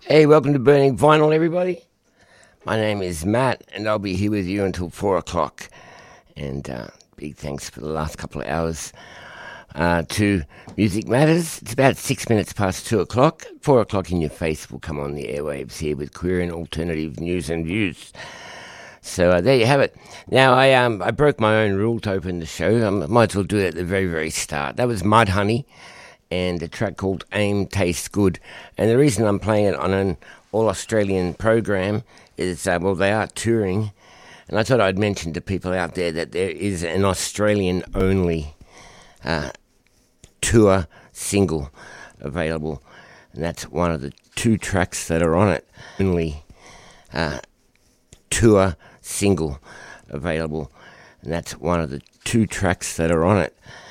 Hey, welcome to Burning Vinyl, everybody. My name is Matt, and I'll be here with you until 4 o'clock. And big thanks for the last couple of hours to Music Matters. It's about 6 minutes past 2 o'clock. 4 o'clock in your face will come on the airwaves here with queer and alternative news and views. So there you have it. Now, I broke my own rule to open the show. I might as well do it at the very, very start. That was Mudhoney and a track called Aim Tastes Good. And the reason I'm playing it on an all-Australian program is, they are touring. And I thought I'd mention to people out there that there is an Australian-only tour single available. And that's one of the two tracks that are on it. Only tour single available. And that's one of the two tracks that are on it.